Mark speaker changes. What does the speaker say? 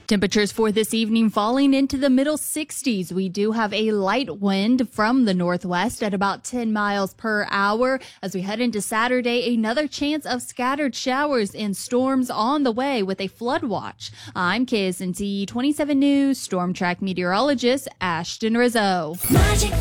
Speaker 1: Temperatures for this evening falling into the middle 60s. We do have a light wind from the northwest at about 10 miles per hour. As we head into Saturday, another chance of scattered showers and storms on the way with a flood watch. I'm KSNT 27 News Storm Track meteorologist Ashton Rizzo. Magic